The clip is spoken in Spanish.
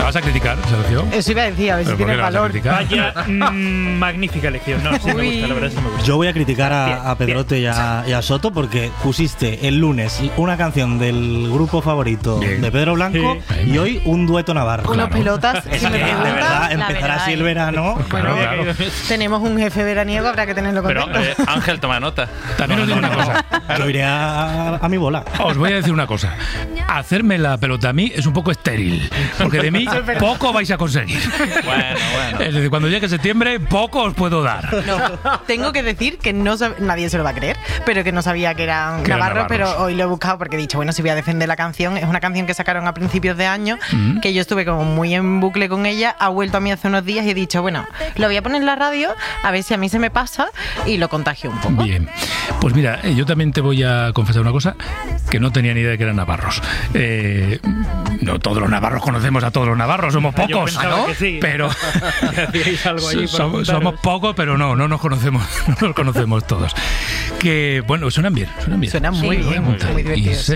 vas a criticar, Sergio? Eso iba a decir, a ver si tiene valor. Vaya, magnífica elección. No, sí me gusta, la verdad sí me gusta. Yo voy a criticar a Pedrote y a Soto porque pusiste el lunes una canción del grupo favorito de Pedro Blanco y hoy un dueto navarro. Unas pelotas, Es que, de verdad, empezar así el verano. Bueno, tenemos un jefe veraniego, habrá que tenerlo contento. Pero Ángel, toma nota. También os digo una cosa. Yo iré a mi bola. Os voy a decir una cosa. Hacerme la pelota a mí es un poco estéril, porque de mí poco vais a conseguir. Bueno. Es decir, cuando llegue septiembre, poco os puedo dar. No, tengo que decir que nadie se lo va a creer, pero que no sabía que eran navarros, pero hoy lo he buscado porque he dicho, bueno, si voy a defender la canción, es una canción que sacaron a principios de año, que yo estuve como muy en bucle con ella, ha vuelto a mí hace unos días y he dicho, bueno, lo voy a poner en la radio, a ver si a mí se me pasa y lo contagio un poco. Bien, pues mira, yo también te voy a confesar una cosa, que no tenía ni idea de que eran navarros. No todos los navarros conocemos a todos los navarros, somos pocos, ¿no? Que sí. Pero algo ahí somos pocos, pero no nos conocemos todos. Que bueno, suenan bien. Suenan muy bien, muy divertidos.